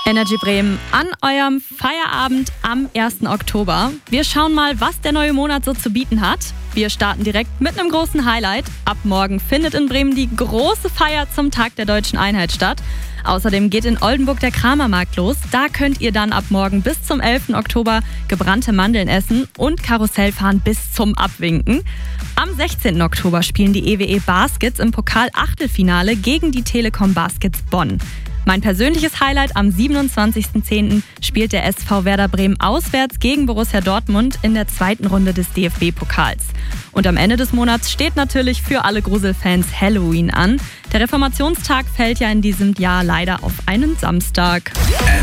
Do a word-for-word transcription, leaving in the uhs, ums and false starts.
Energy Bremen an eurem Feierabend am ersten Oktober. Wir schauen mal, was der neue Monat so zu bieten hat. Wir starten direkt mit einem großen Highlight. Ab morgen findet in Bremen die große Feier zum Tag der Deutschen Einheit statt. Außerdem geht in Oldenburg der Kramermarkt los. Da könnt ihr dann ab morgen bis zum elften Oktober gebrannte Mandeln essen und Karussell fahren bis zum Abwinken. Am sechzehnten Oktober spielen die E W E Baskets im Pokal-Achtelfinale gegen die Telekom Baskets Bonn. Mein persönliches Highlight: am siebenundzwanzigsten zehnten spielt der S V Werder Bremen auswärts gegen Borussia Dortmund in der zweiten Runde des D F B-Pokals. Und am Ende des Monats steht natürlich für alle Gruselfans Halloween an. Der Reformationstag fällt ja in diesem Jahr leider auf einen Samstag.